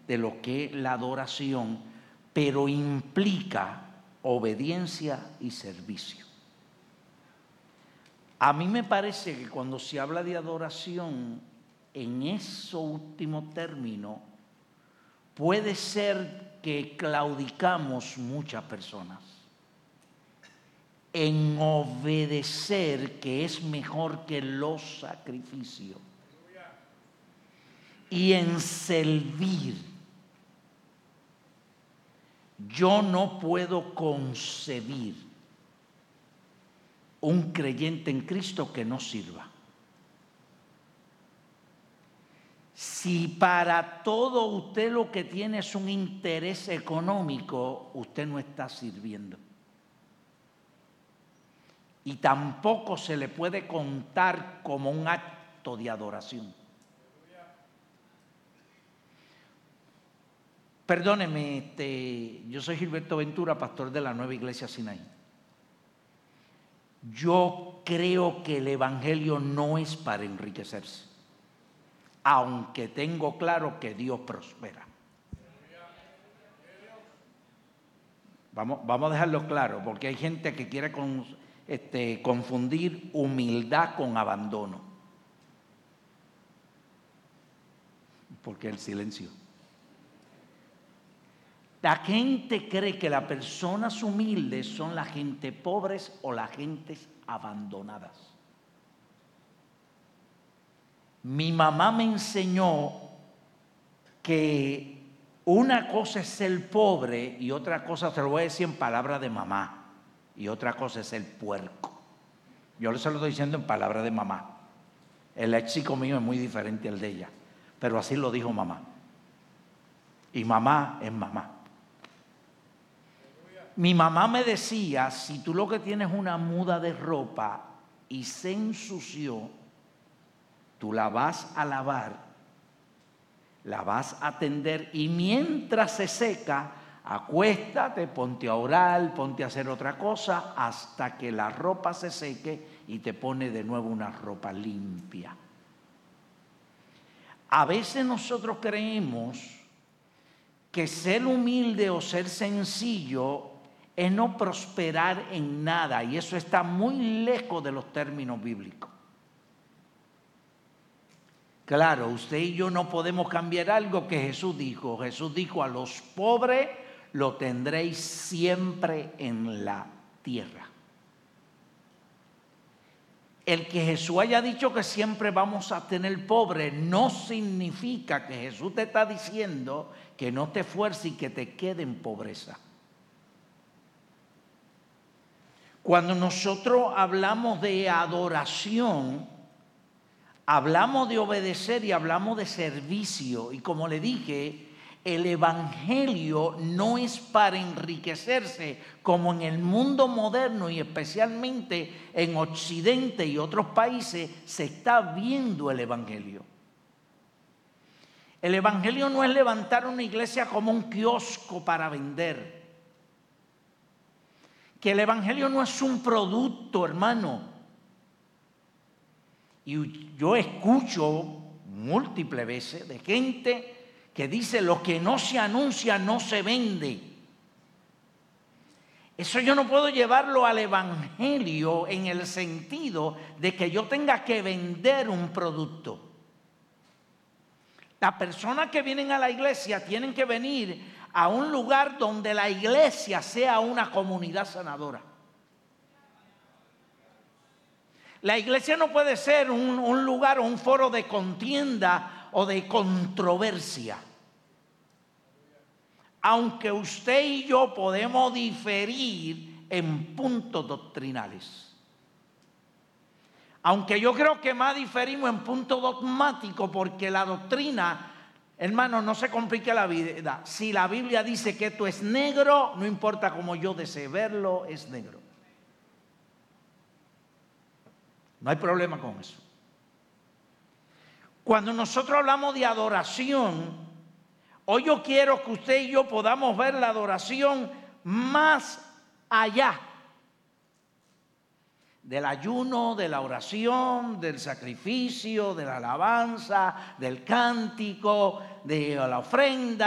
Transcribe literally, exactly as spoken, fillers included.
de lo que es la adoración, pero implica obediencia y servicio. A mí me parece que cuando se habla de adoración, en ese último término, puede ser que claudicamos muchas personas en obedecer, que es mejor que los sacrificios, y en servir. Yo no puedo concebir un creyente en Cristo que no sirva. Si para todo usted lo que tiene es un interés económico, usted no está sirviendo. Y tampoco se le puede contar como un acto de adoración. Perdóneme, este, yo soy Gilberto Ventura, pastor de la Nueva Iglesia Sinaí. Yo creo que el Evangelio no es para enriquecerse, aunque tengo claro que Dios prospera. Vamos, vamos a dejarlo claro, porque hay gente que quiere con, este, confundir humildad con abandono. Porque el silencio. La gente cree que las personas humildes son la gente pobres o las gentes abandonadas. Mi mamá me enseñó que una cosa es ser pobre y otra cosa, se lo voy a decir en palabras de mamá, y otra cosa es ser puerco. Yo se lo estoy diciendo en palabras de mamá. El léxico mío es muy diferente al de ella, pero así lo dijo mamá. Y mamá es mamá. Mi mamá me decía, si tú lo que tienes es una muda de ropa y se ensució, tú la vas a lavar, la vas a tender y mientras se seca, acuéstate, ponte a orar, ponte a hacer otra cosa hasta que la ropa se seque y te pone de nuevo una ropa limpia. A veces nosotros creemos que ser humilde o ser sencillo es no prosperar en nada, y eso está muy lejos de los términos bíblicos. Claro, usted y yo no podemos cambiar algo que Jesús dijo. Jesús dijo: a los pobres lo tendréis siempre en la tierra. El que Jesús haya dicho que siempre vamos a tener pobres no significa que Jesús te está diciendo que no te esfuerces y que te quede en pobreza. Cuando nosotros hablamos de adoración, hablamos de obedecer y hablamos de servicio. Y como le dije, el Evangelio no es para enriquecerse como en el mundo moderno y especialmente en Occidente y otros países se está viendo el Evangelio. El Evangelio no es levantar una iglesia como un kiosco para vender. Que el Evangelio no es un producto, hermano. Y yo escucho múltiples veces de gente que dice: lo que no se anuncia no se vende. Eso yo no puedo llevarlo al Evangelio en el sentido de que yo tenga que vender un producto. Las personas que vienen a la iglesia tienen que venir a un lugar donde la iglesia sea una comunidad sanadora. La iglesia no puede ser un, un lugar o un foro de contienda o de controversia. Aunque usted y yo podemos diferir en puntos doctrinales. Aunque yo creo que más diferimos en puntos dogmáticos, porque la doctrina, hermano, no se complique la vida. Si la Biblia dice que esto es negro, no importa cómo yo desee verlo, es negro. No hay problema con eso. Cuando nosotros hablamos de adoración, hoy yo quiero que usted y yo podamos ver la adoración más allá del ayuno, de la oración, del sacrificio, de la alabanza, del cántico, de la ofrenda.